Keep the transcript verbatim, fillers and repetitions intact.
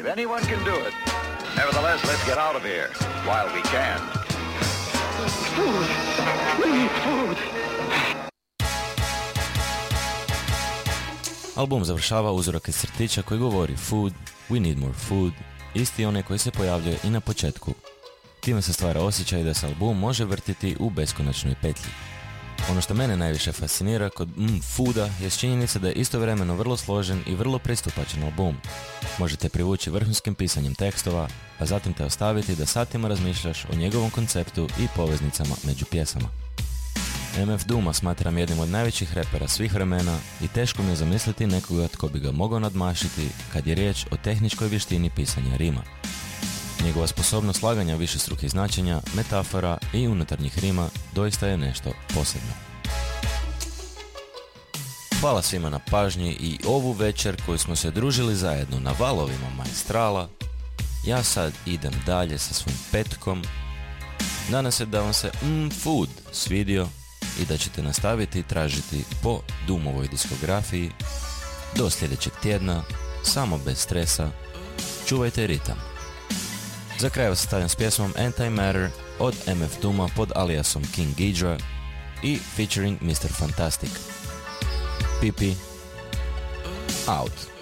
anyone can do it. Nevertheless, let's get out of here while we can. Food. We need food. Album završava uzorak iz crtića koji govori Food, we need more food, isti onaj koji se pojavljuje i na početku. Time se stvara osjećaj da se album može vrtiti u beskonačnoj petlji. Ono što mene najviše fascinira kod mm, Fooda je činjenica da je istovremeno vrlo složen i vrlo pristupačan album. Možete privući vrhunskim pisanjem tekstova, a zatim te ostaviti da satima razmišljaš o njegovom konceptu i poveznicama među pjesama. em ef Dooma smatram jednim od najvećih repera svih vremena i teško mi je zamisliti nekoga tko bi ga mogao nadmašiti kad je riječ o tehničkoj vještini pisanja rima. Njegova sposobnost slaganja višestrukih značenja, metafora i unutarnjih rima doista je nešto posebno. Hvala svima na pažnji i ovu večer koju smo se družili zajedno na valovima Maestrala. Ja sad idem dalje sa svojim petkom. Nadam se da vam se mm, Food svidio i da ćete nastaviti tražiti po Doomovoj diskografiji. Do sljedećeg tjedna, samo bez stresa, čuvajte ritam. Za kraj vas stavljam s pjesmom Antimatter od em ef Dooma pod aliasom King Ghidra i featuring mister Fantastic. Pipi, out.